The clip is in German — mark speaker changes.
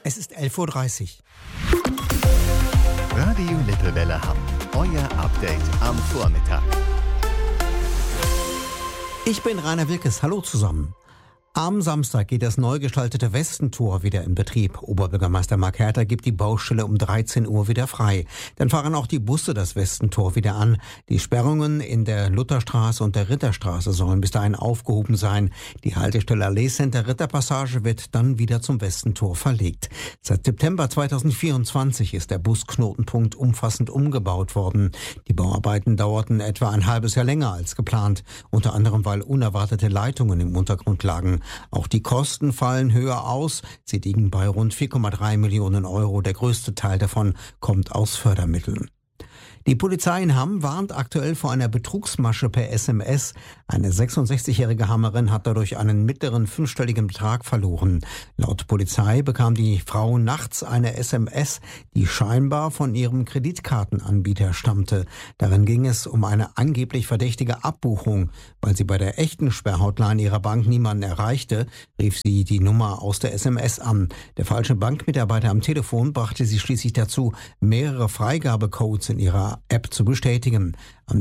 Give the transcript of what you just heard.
Speaker 1: Es ist 11:30 Uhr.
Speaker 2: Radio Lippewelle Hamm. Euer Update am Vormittag.
Speaker 1: Ich bin Rainer Wilkes. Hallo zusammen. Am Samstag geht das neu gestaltete Westentor wieder in Betrieb. Oberbürgermeister Mark Herter gibt die Baustelle um 13 Uhr wieder frei. Dann fahren auch die Busse das Westentor wieder an. Die Sperrungen in der Lutherstraße und der Ritterstraße sollen bis dahin aufgehoben sein. Die Haltestelle Allee Center Ritterpassage wird dann wieder zum Westentor verlegt. Seit September 2024 ist der Busknotenpunkt umfassend umgebaut worden. Die Bauarbeiten dauerten etwa ein halbes Jahr länger als geplant. Unter anderem, weil unerwartete Leitungen im Untergrund lagen. Auch die Kosten fallen höher aus. Sie liegen bei rund 4,3 Millionen Euro. Der größte Teil davon kommt aus Fördermitteln. Die Polizei in Hamm warnt aktuell vor einer Betrugsmasche per SMS. Eine 66-jährige Hammerin hat dadurch einen mittleren fünfstelligen Betrag verloren. Laut Polizei bekam die Frau nachts eine SMS, die scheinbar von ihrem Kreditkartenanbieter stammte. Darin ging es um eine angeblich verdächtige Abbuchung. Weil sie bei der echten Sperrhotline ihrer Bank niemanden erreichte, rief sie die Nummer aus der SMS an. Der falsche Bankmitarbeiter am Telefon brachte sie schließlich dazu, mehrere Freigabecodes in ihrer App zu bestätigen.